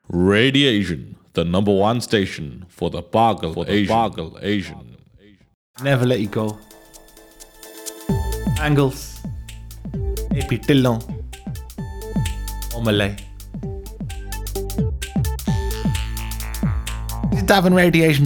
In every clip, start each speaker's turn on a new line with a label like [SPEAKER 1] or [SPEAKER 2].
[SPEAKER 1] Radiation, the number one station for the Bargle Asian.
[SPEAKER 2] Never let you go. Angles. AP Tillon. Omelette. Davin Radiation.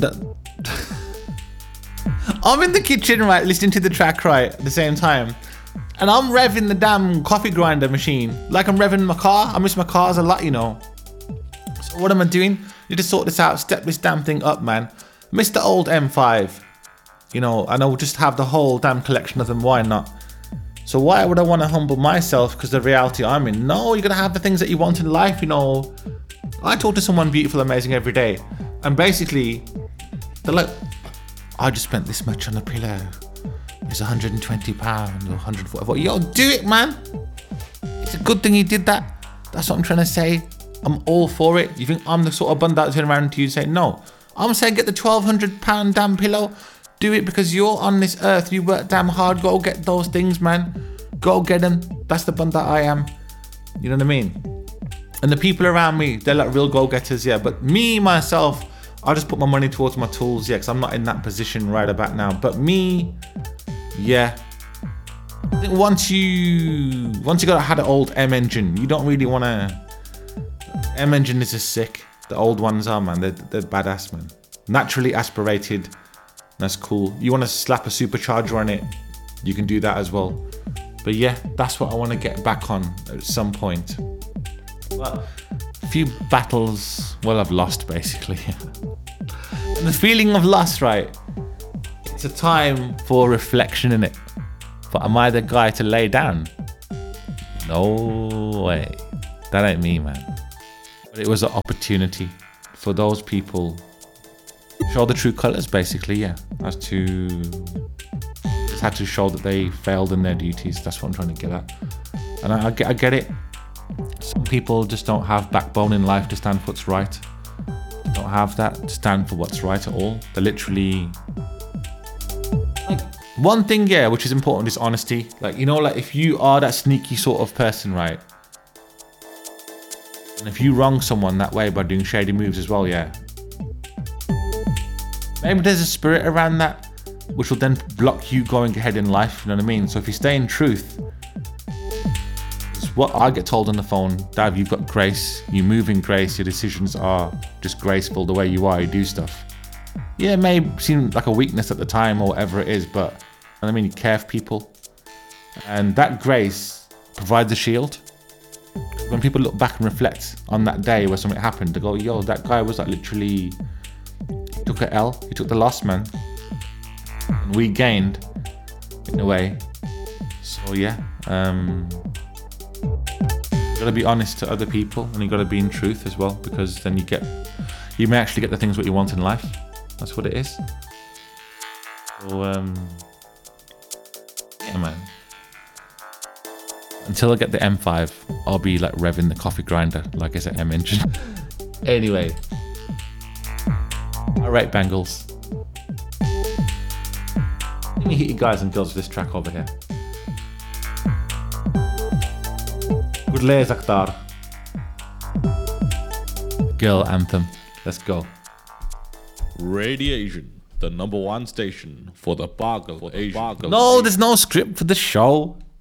[SPEAKER 2] I'm in the kitchen, right, listening to the track, right, at the same time. And I'm revving the damn coffee grinder machine. Like I'm revving my car. I miss my cars a lot, you know. So what am I doing? You just sort this out, step this damn thing up, man. Miss the old M5. You know, and I'll just have the whole damn collection of them, why not? So why would I want to humble myself because the reality I'm in? No, you're going to have the things that you want in life, you know. I talk to someone beautiful, amazing every day. And basically, they're like, I just spent this much on a pillow. It's £120 or 140. Yo, do it, man. It's a good thing you did that. That's what I'm trying to say. I'm all for it. You think I'm the sort of bun that turn around to you and say, no. I'm saying get the £1,200 damn pillow. Do it because you're on this earth. You work damn hard. Go get those things, man. Go get them. That's the bun that I am. You know what I mean? And the people around me, they're like real go-getters, yeah. But me, myself, I just put my money towards my tools, yeah, because I'm not in that position right about now. But me, yeah. I think once you had an old M engine, you don't really want to. M engine is just sick. The old ones are, man. They're badass, man. Naturally aspirated. That's cool. You want to slap a supercharger on it, you can do that as well. But yeah, that's what I want to get back on at some point. But a few battles, well, I've lost basically. And the feeling of loss, right? It's a time for reflection in it. But am I the guy to lay down? No way. That ain't me, man. But it was an opportunity for those people to show the true colours, basically, yeah. Just had to show that they failed in their duties. That's what I'm trying to get at. And I get it. Some people just don't have backbone in life to stand for what's right. They don't have that to stand for what's right at all. They're literally... Like, one thing, yeah, which is important is honesty. Like, you know, like if you are that sneaky sort of person, right? And if you wrong someone that way by doing shady moves as well, yeah. Maybe there's a spirit around that which will then block you going ahead in life, you know what I mean? So if you stay in truth, it's what I get told on the phone, Dav, you've got grace, you move in grace, your decisions are just graceful the way you are, you do stuff. Yeah, it may seem like a weakness at the time or whatever it is, but you know what I mean, you care for people. And that grace provides a shield. When people look back and reflect on that day where something happened, they go, yo, that guy was like literally, he took an L, he took the loss, man. And we gained, in a way. So yeah, you gotta be honest to other people and you gotta be in truth as well, because then you may actually get the things what you want in life. That's what it is. So yeah, man. Until I get the M5, I'll be like revving the coffee grinder, like I said, M engine. Anyway. Alright, Bangles. Let me hit you guys and girls with this track over here. Good lay, Zaktar. Girl anthem. Let's go.
[SPEAKER 1] Radiation, the number one station for the Bargle Asian.
[SPEAKER 2] No, there's no script for the show.